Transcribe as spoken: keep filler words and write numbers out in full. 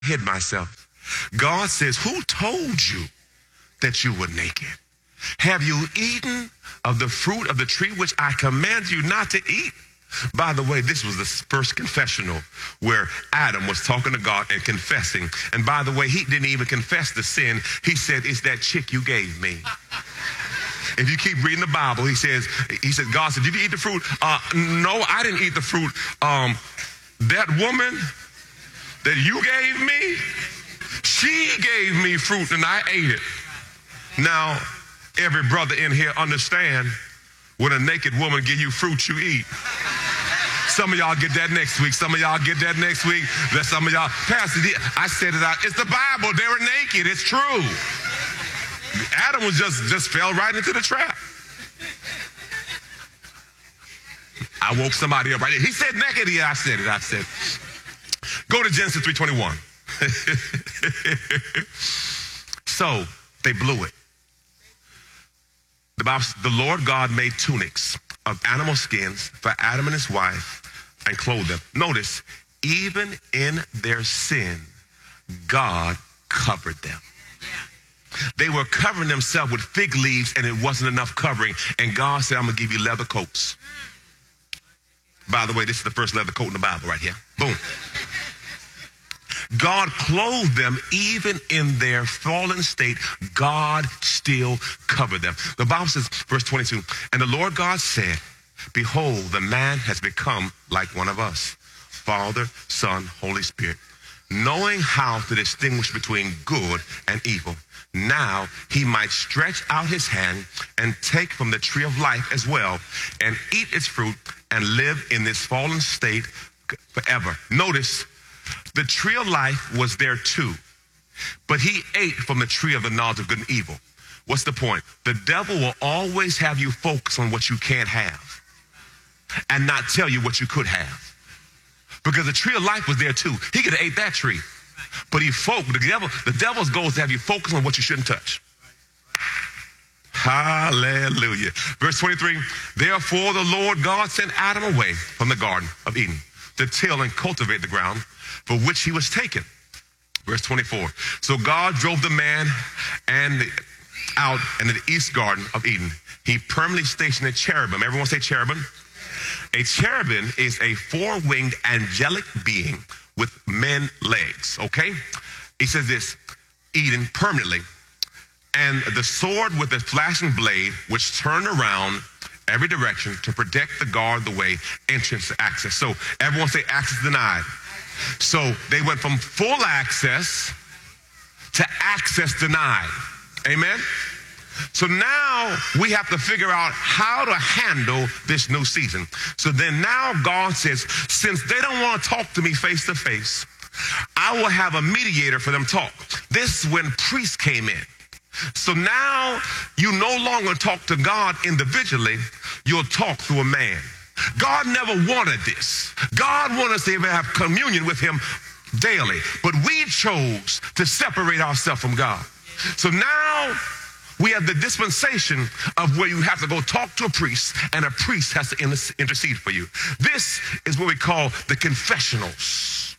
hid myself. God says, who told you that you were naked? Have you eaten of the fruit of the tree which I command you not to eat? By the way, this was the first confessional where Adam was talking to God and confessing. And by the way, he didn't even confess the sin. He said, it's that chick you gave me. If you keep reading the Bible, he says, he said, God said, did you eat the fruit? Uh, no, I didn't eat the fruit. Um, that woman that you gave me, she gave me fruit and I ate it. Now, every brother in here understand when a naked woman give you fruit, you eat. Some of y'all get that next week. Some of y'all get that next week. That some of y'all, Pastor, I said it out. It's the Bible. They were naked. It's true. Adam was just, just fell right into the trap. I woke somebody up right there. He said naked. Yeah, I said it. I said. Go to Genesis three twenty-one. So they blew it. The Bible, the Lord God made tunics of animal skins for Adam and his wife and clothed them. Notice, even in their sin, God covered them. They were covering themselves with fig leaves and it wasn't enough covering. And God said, I'm going to give you leather coats. By the way, this is the first leather coat in the Bible right here. Boom. God clothed them even in their fallen state. God still covered them. The Bible says, verse twenty-two, and the Lord God said, behold, the man has become like one of us, Father, Son, Holy Spirit, knowing how to distinguish between good and evil. Now he might stretch out his hand and take from the tree of life as well and eat its fruit and live in this fallen state forever. Notice, the tree of life was there too, but he ate from the tree of the knowledge of good and evil. What's the point? The devil will always have you focus on what you can't have and not tell you what you could have. Because the tree of life was there too. He could have ate that tree, but he folk, the devil, the devil's goal is to have you focus on what you shouldn't touch. Hallelujah. Verse twenty-three, therefore the Lord God sent Adam away from the Garden of Eden to till and cultivate the ground for which he was taken. Verse twenty-four, so God drove the man and out into the east garden of Eden. He permanently stationed a cherubim. Everyone say cherubim. A cherubim is a four-winged angelic being with men legs, okay? He says this, Eden permanently, and the sword with the flashing blade which turned around every direction to protect the guard the way, entrance to access. So everyone say access denied. So they went from full access to access denied. Amen? So now we have to figure out how to handle this new season. So then now God says, since they don't want to talk to me face to face, I will have a mediator for them to talk. This is when priests came in. So now you no longer talk to God individually, you'll talk through a man. God never wanted this. God wanted us to even have communion with him daily, but we chose to separate ourselves from God. So now we have the dispensation of where you have to go talk to a priest and a priest has to intercede for you. This is what we call the confessionals.